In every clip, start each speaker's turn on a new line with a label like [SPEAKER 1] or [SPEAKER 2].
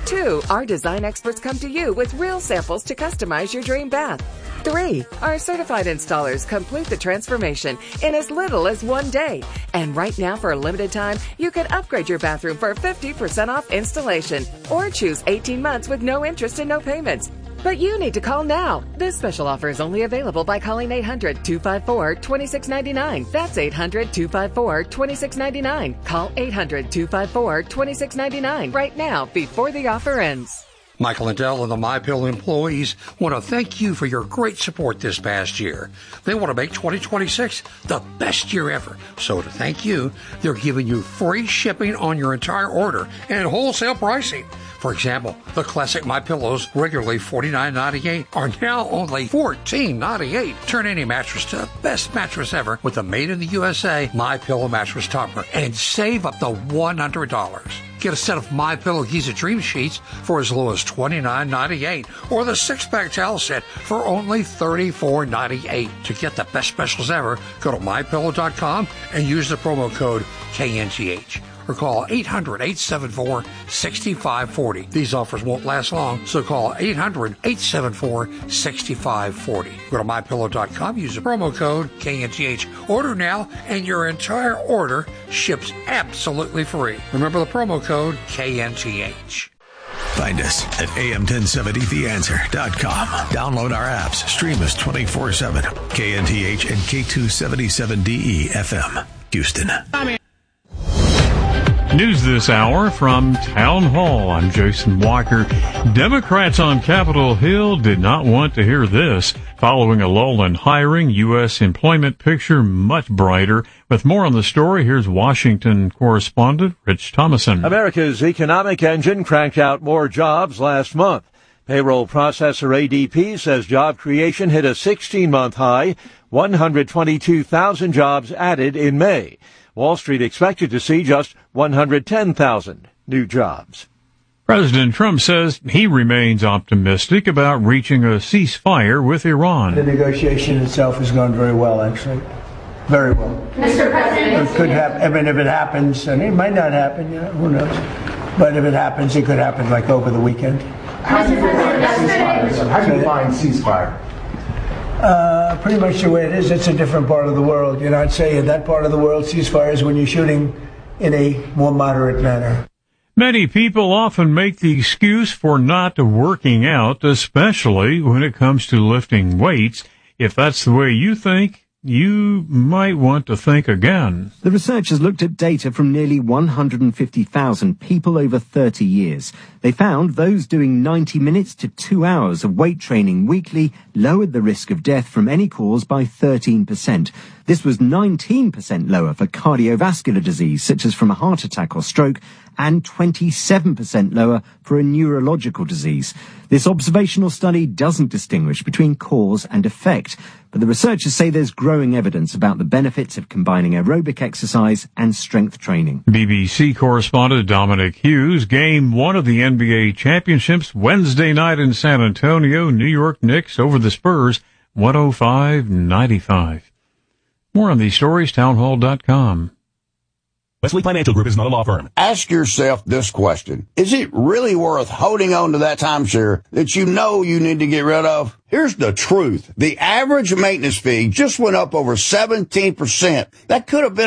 [SPEAKER 1] 2, our design experts come to you with real samples to customize your dream bath. 3, our certified installers complete the transformation in as little as 1 day. And right now, for a limited time, you can upgrade your bathroom for 50% off installation or choose 18 months with no interest and no payments. But you need to call now. This special offer is only available by calling 800-254-2699. That's 800-254-2699. Call 800-254-2699 right now before the offer ends.
[SPEAKER 2] Michael Lindell and the MyPillow employees want to thank you for your great support this past year. They want to make 2026 the best year ever. So to thank you, they're giving you free shipping on your entire order and wholesale pricing. For example, the classic MyPillows, regularly $49.98, are now only $14.98. Turn any mattress to the best mattress ever with the Made in the USA MyPillow mattress topper and save up to $100. Get a set of MyPillow Giza Dream Sheets for as low as $29.98 or the 6-pack towel set for only $34.98. To get the best specials ever, go to MyPillow.com and use the promo code KNTH. Or call 800-874-6540. These offers won't last long, so call 800-874-6540. Go to MyPillow.com, use the promo code KNTH. Order now, and your entire order ships absolutely free. Remember the promo code KNTH.
[SPEAKER 3] Find us at am1070theanswer.com. Download our apps. Stream us 24/7. KNTH and K277DE FM, Houston.
[SPEAKER 4] News this hour from Town Hall. I'm Jason Walker. Democrats on Capitol Hill did not want to hear this. Following a lull in hiring, U.S. employment picture much brighter. With more on the story, here's Washington correspondent Rich Thomason.
[SPEAKER 5] America's economic engine cranked out more jobs last month. Payroll processor ADP says job creation hit a 16-month high, 122,000 jobs added in May. Wall Street expected to see just 110,000 new jobs.
[SPEAKER 4] President Trump says he remains optimistic about reaching a ceasefire with Iran.
[SPEAKER 6] The negotiation itself has gone very well, actually. Very well.
[SPEAKER 7] Mr. President.
[SPEAKER 6] It could happen. I mean, if it happens, and it might not happen, who knows? But if it happens, it could happen like over the weekend.
[SPEAKER 7] How do you
[SPEAKER 8] define ceasefire?
[SPEAKER 6] Pretty much the way it is. It's a different part of the world. I'd say in that part of the world, ceasefire is when you're shooting in a more moderate manner.
[SPEAKER 4] Many people often make the excuse for not working out, especially when it comes to lifting weights. If that's the way you think, you might want to think again.
[SPEAKER 9] The researchers looked at data from nearly 150,000 people over 30 years. They found those doing 90 minutes to 2 hours of weight training weekly lowered the risk of death from any cause by 13%. This was 19% lower for cardiovascular disease, such as from a heart attack or stroke, and 27% lower for a neurological disease. This observational study doesn't distinguish between cause and effect, but the researchers say there's growing evidence about the benefits of combining aerobic exercise and strength training.
[SPEAKER 4] BBC correspondent Dominic Hughes. Game 1 of the NBA championships Wednesday night in San Antonio. New York Knicks over the Spurs, 105-95. More on these stories, townhall.com.
[SPEAKER 10] Wesley Financial Group is not a law firm.
[SPEAKER 11] Ask yourself this question. Is it really worth holding on to that timeshare that you know you need to get rid of? Here's the truth. The average maintenance fee just went up over 17%. That could have been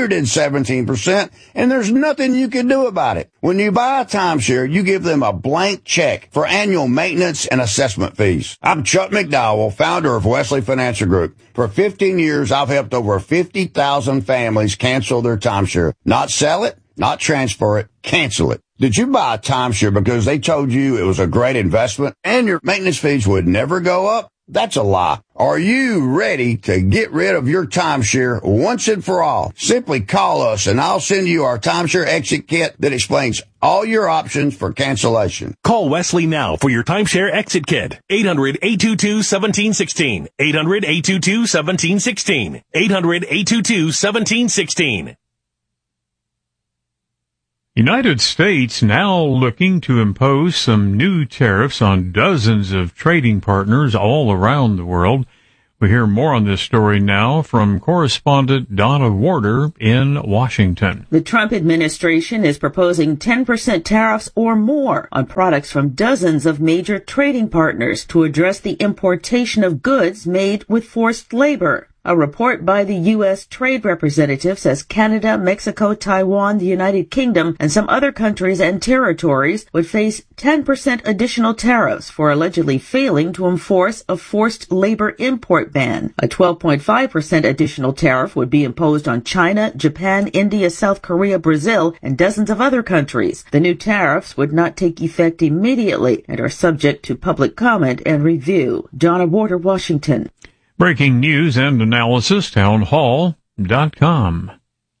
[SPEAKER 11] 117%, and there's nothing you can do about it. When you buy a timeshare, you give them a blank check for annual maintenance and assessment fees. I'm Chuck McDowell, founder of Wesley Financial Group. For 15 years, I've helped over 50,000 families cancel their timeshare. Not sell it, not transfer it, cancel it. Did you buy a timeshare because they told you it was a great investment and your maintenance fees would never go up? That's a lie. Are you ready to get rid of your timeshare once and for all? Simply call us and I'll send you our timeshare exit kit that explains all your options for cancellation.
[SPEAKER 10] Call Wesley now for your timeshare exit kit. 800-822-1716. 800-822-1716. 800-822-1716.
[SPEAKER 4] United States now looking to impose some new tariffs on dozens of trading partners all around the world. We hear more on this story now from correspondent Donna Warder in Washington.
[SPEAKER 12] The Trump administration is proposing 10% tariffs or more on products from dozens of major trading partners to address the importation of goods made with forced labor. A report by the U.S. Trade Representative says Canada, Mexico, Taiwan, the United Kingdom, and some other countries and territories would face 10% additional tariffs for allegedly failing to enforce a forced labor import ban. A 12.5% additional tariff would be imposed on China, Japan, India, South Korea, Brazil, and dozens of other countries. The new tariffs would not take effect immediately and are subject to public comment and review. Donna Warder, Washington.
[SPEAKER 4] Breaking news and analysis, townhall.com.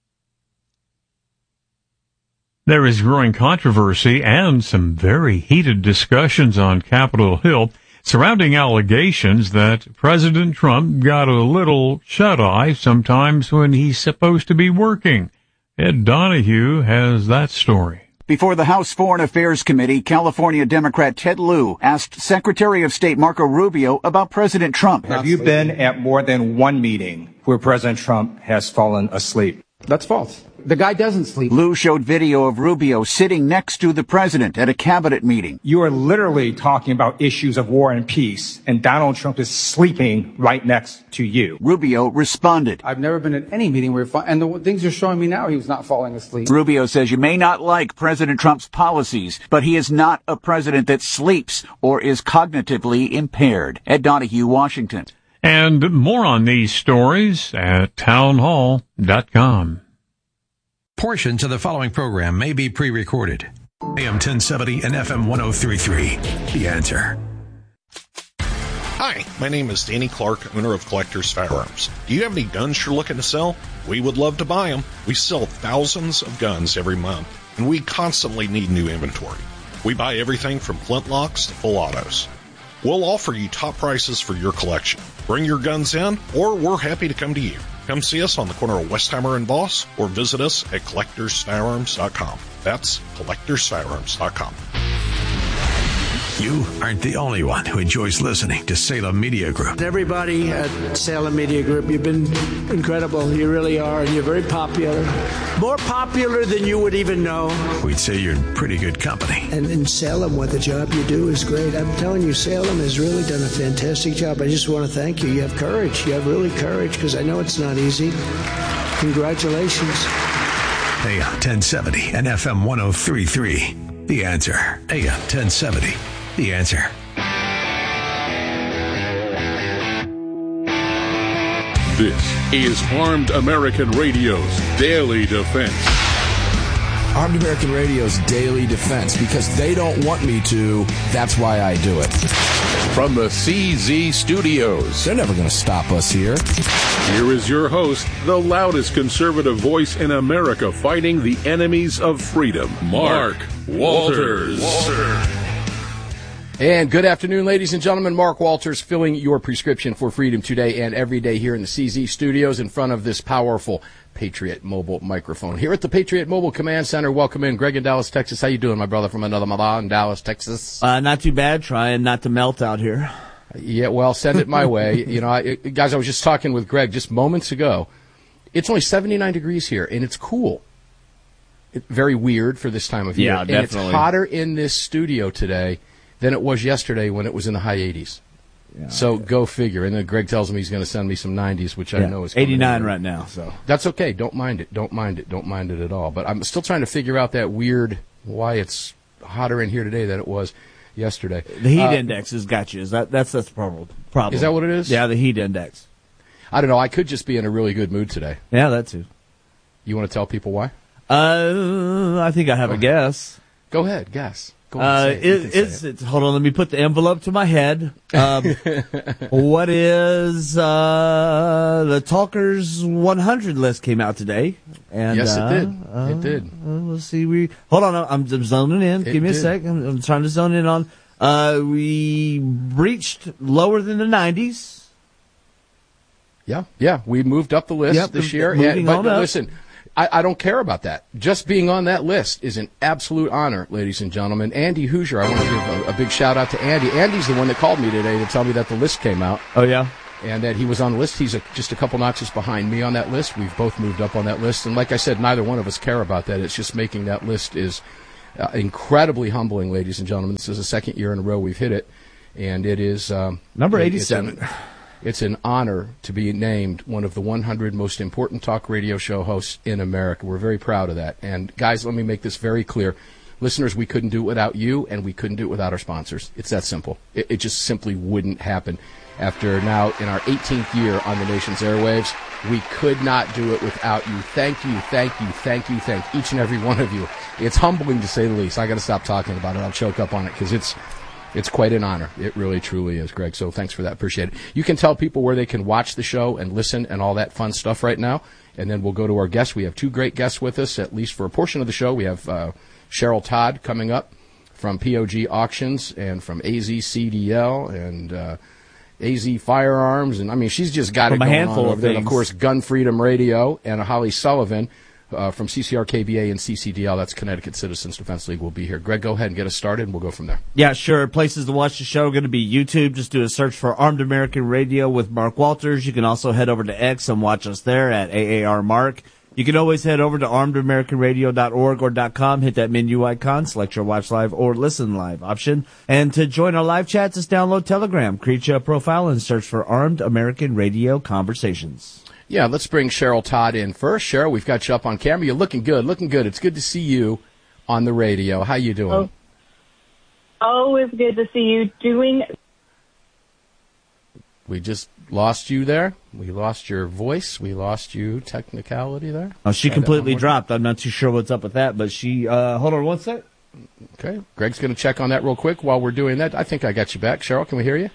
[SPEAKER 4] There is growing controversy and some very heated discussions on Capitol Hill surrounding allegations that President Trump got a little shut-eye sometimes when he's supposed to be working. Ed Donahue has that story.
[SPEAKER 13] Before the House Foreign Affairs Committee, California Democrat Ted Lieu asked Secretary of State Marco Rubio about President Trump.
[SPEAKER 14] Have you been at more than one meeting where President Trump has fallen asleep?
[SPEAKER 8] That's false. The guy doesn't sleep.
[SPEAKER 13] Lieu showed video of Rubio sitting next to the president at a cabinet meeting.
[SPEAKER 14] You are literally talking about issues of war and peace, and Donald Trump is sleeping right next to you.
[SPEAKER 13] Rubio responded.
[SPEAKER 8] I've never been at any meeting where, and the things you're showing me now, he was not falling asleep.
[SPEAKER 13] Rubio says you may not like President Trump's policies, but he is not a president that sleeps or is cognitively impaired. Ed Donahue, Washington.
[SPEAKER 4] And more on these stories at townhall.com.
[SPEAKER 3] Portions of the following program may be pre-recorded. AM 1070 and FM 1033. The Answer.
[SPEAKER 15] Hi, my name is Danny Clark, owner of Collector's Firearms. Do you have any guns you're looking to sell? We would love to buy them. We sell thousands of guns every month, and we constantly need new inventory. We buy everything from flintlocks to full autos. We'll offer you top prices for your collection. Bring your guns in, or we're happy to come to you. Come see us on the corner of Westheimer and Voss, or visit us at collectorsfirearms.com. That's collectorsfirearms.com.
[SPEAKER 3] You aren't the only one who enjoys listening to Salem Media Group.
[SPEAKER 16] Everybody at Salem Media Group, you've been incredible. You really are, and you're very popular. More popular than you would even know.
[SPEAKER 3] We'd say you're in pretty good company.
[SPEAKER 16] And in Salem, what the job you do is great. I'm telling you, Salem has really done a fantastic job. I just want to thank you. You have courage. You have really courage, because I know it's not easy. Congratulations.
[SPEAKER 3] AM 1070 and FM 1033. The Answer. AM 1070. The Answer.
[SPEAKER 17] This is Armed American Radio's Daily Defense.
[SPEAKER 18] Armed American Radio's Daily Defense, because they don't want me to, that's why I do it.
[SPEAKER 17] From the CZ Studios.
[SPEAKER 18] They're never going to stop us here.
[SPEAKER 17] Here is your host, the loudest conservative voice in America fighting the enemies of freedom, Mark Walters.
[SPEAKER 19] And good afternoon, ladies and gentlemen. Mark Walters filling your prescription for freedom today and every day here in the CZ Studios in front of this powerful Patriot Mobile microphone. Here at the Patriot Mobile Command Center, welcome in Greg in Dallas, Texas. How you doing, my brother from another mother in Dallas, Texas?
[SPEAKER 20] Not too bad. Trying not to melt out here.
[SPEAKER 19] Yeah, well, send it my way. You know, guys, I was just talking with Greg just moments ago. It's only 79 degrees here, and it's cool. Very weird for this time of year.
[SPEAKER 20] Yeah, definitely.
[SPEAKER 19] And it's hotter in this studio today than it was yesterday when it was in the high 80s. Yeah, so go figure. And then Greg tells me he's going to send me some 90s, which I know is
[SPEAKER 20] 89 right now. So
[SPEAKER 19] that's okay. Don't mind it. Don't mind it. Don't mind it at all. But I'm still trying to figure out that weird why it's hotter in here today than it was yesterday.
[SPEAKER 20] The heat index has got you. That's the problem.
[SPEAKER 19] Is that what it is?
[SPEAKER 20] Yeah, the heat index.
[SPEAKER 19] I don't know. I could just be in a really good mood today.
[SPEAKER 20] Yeah, that too.
[SPEAKER 19] You want to tell people why?
[SPEAKER 20] I think I have a guess.
[SPEAKER 19] Go ahead, guess. Go
[SPEAKER 20] it's hold on, let me put the envelope to my head. What is the Talkers 100 list came out today? And
[SPEAKER 19] yes, it did. It did.
[SPEAKER 20] Let's see. Hold on, I'm zoning in. Give me a sec. I'm trying to zone in on. We reached lower than the 90s.
[SPEAKER 19] Yeah, we moved up the list this year. But listen, I don't care about that. Just being on that list is an absolute honor, ladies and gentlemen. Andy Hoosier, I want to give a big shout out to Andy. Andy's the one that called me today to tell me that the list came out.
[SPEAKER 20] Oh, yeah?
[SPEAKER 19] and that he was on the list. He's just a couple notches behind me on that list. We've both moved up on that list, and like I said, neither one of us care about that. It's just making that list is incredibly humbling, ladies and gentlemen. This is the second year in a row we've hit it, and it is
[SPEAKER 20] number 87.
[SPEAKER 19] It's an honor to be named one of the 100 most important talk radio show hosts in America. We're very proud of that. And guys, let me make this very clear. Listeners, we couldn't do it without you, and we couldn't do it without our sponsors. It's that simple. It just simply wouldn't happen. After now, in our 18th year on the nation's airwaves, we could not do it without you. Thank you, thank you, thank you, thank each and every one of you. It's humbling to say the least. I got to stop talking about it. I'll choke up on it because it's quite an honor. It really, truly is, Greg. So thanks for that. Appreciate it. You can tell people where they can watch the show and listen and all that fun stuff right now. And then we'll go to our guests. We have two great guests with us, at least for a portion of the show. We have Cheryl Todd coming up from POG Auctions and from AZ CDL and AZ Firearms. And, I mean, she's just got it going on over there. And, of course, Gun Freedom Radio and Holly Sullivan from CCRKBA and CCDL, that's Connecticut Citizens Defense League, will be here. Greg, go ahead and get us started, and we'll go from there.
[SPEAKER 20] Yeah, sure. Places to watch the show are going to be YouTube. Just do a search for Armed American Radio with Mark Walters. You can also head over to X and watch us there at AAR Mark. You can always head over to armedamericanradio.org or .com, hit that menu icon, select your watch live or listen live option. And to join our live chats, just download Telegram, create your profile, and search for Armed American Radio Conversations.
[SPEAKER 19] Yeah, let's bring Cheryl Todd in first. Cheryl, we've got you up on camera. You're looking good, looking good. It's good to see you on the radio. How you doing?
[SPEAKER 7] Always good to see you doing.
[SPEAKER 19] We just lost you there. We lost your voice. We lost you technicality there.
[SPEAKER 20] Oh, she completely dropped. I'm not too sure what's up with that, but she, hold on one sec.
[SPEAKER 19] Okay. Greg's going to check on that real quick while we're doing that. I think I got you back. Cheryl, can we hear you?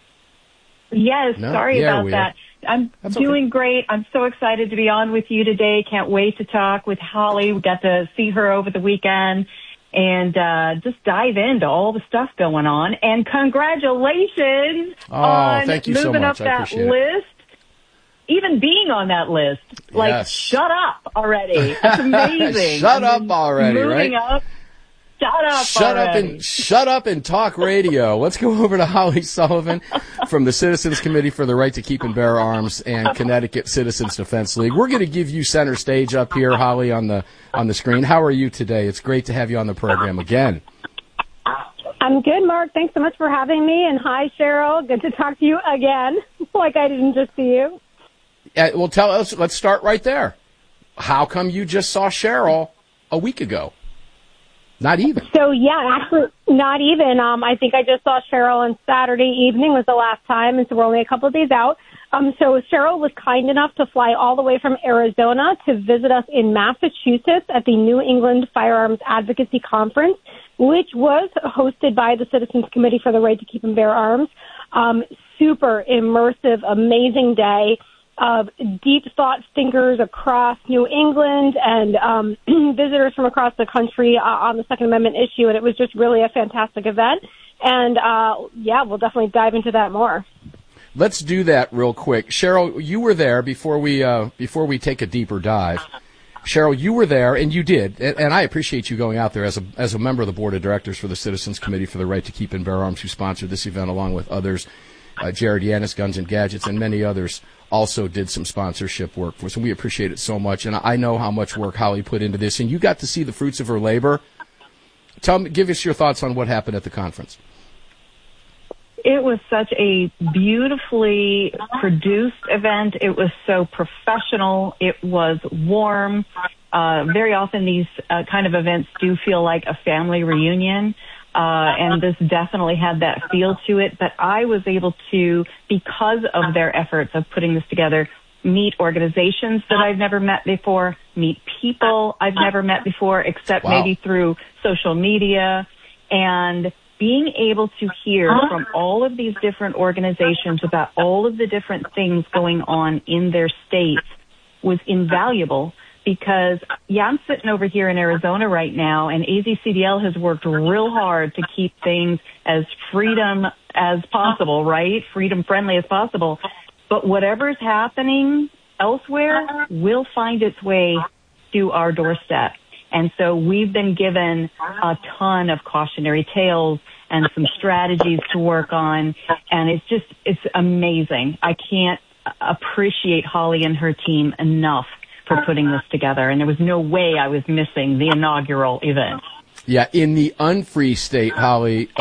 [SPEAKER 7] Yes,
[SPEAKER 19] No?
[SPEAKER 7] sorry
[SPEAKER 19] Yeah,
[SPEAKER 7] about
[SPEAKER 19] we
[SPEAKER 7] that. I'm doing great. I'm so excited to be on with you today. Can't wait to talk with Holly. We got to see her over the weekend and just dive into all the stuff going on. And congratulations on
[SPEAKER 19] thank you so
[SPEAKER 7] moving
[SPEAKER 19] much.
[SPEAKER 7] up
[SPEAKER 19] I
[SPEAKER 7] that
[SPEAKER 19] appreciate it.
[SPEAKER 7] list. Even being on that list. Like,
[SPEAKER 19] Yes.
[SPEAKER 7] shut up already. That's amazing.
[SPEAKER 19] Shut up already,
[SPEAKER 7] moving
[SPEAKER 19] right?
[SPEAKER 7] up. Shut up already.
[SPEAKER 19] Shut up and talk radio. Let's go over to Holly Sullivan from the Citizens Committee for the Right to Keep and Bear Arms and Connecticut Citizens Defense League. We're going to give you center stage up here, Holly, on the screen. How are you today? It's great to have you on the program again.
[SPEAKER 21] I'm good, Mark. Thanks so much for having me. And hi, Cheryl. Good to talk to you again, like I didn't just see you.
[SPEAKER 19] Well, tell us. Let's start right there. How come you just saw Cheryl a week ago? Not even.
[SPEAKER 21] So, yeah, actually, not even. I think I just saw Cheryl on Saturday evening was the last time, and so we're only a couple of days out. So Cheryl was kind enough to fly all the way from Arizona to visit us in Massachusetts at the New England Firearms Advocacy Conference, which was hosted by the Citizens Committee for the Right to Keep and Bear Arms. Super immersive, amazing day of deep thought thinkers across New England and visitors from across the country on the Second Amendment issue, and it was just really a fantastic event. And, yeah, we'll definitely dive into that more.
[SPEAKER 19] Let's do that real quick. Cheryl, you were there before we take a deeper dive. Cheryl, you were there, and you did, and I appreciate you going out there as a member of the board of directors for the Citizens Committee for the Right to Keep and Bear Arms, who sponsored this event along with others. Jared Yanis, Guns and Gadgets, and many others also did some sponsorship work for us, and we appreciate it so much. And I know how much work Holly put into this, and you got to see the fruits of her labor. Give us your thoughts on what happened at the conference.
[SPEAKER 7] It was such a beautifully produced event. It was so professional. It was warm. Very often these kind of events do feel like a family reunion. And this definitely had that feel to it. But I was able to, because of their efforts of putting this together, meet organizations that I've never met before, meet people I've never met before, except maybe through social media, and being able to hear from all of these different organizations about all of the different things going on in their states was invaluable. Because, yeah, I'm sitting over here in Arizona right now, and AZCDL has worked real hard to keep things as freedom as possible, right? Freedom-friendly as possible. But whatever's happening elsewhere will find its way to our doorstep. And so we've been given a ton of cautionary tales and some strategies to work on. And it's amazing. I can't appreciate Holly and her team enough for putting this together. And there was no way I was missing the inaugural event.
[SPEAKER 19] Yeah, in the unfree state, Holly,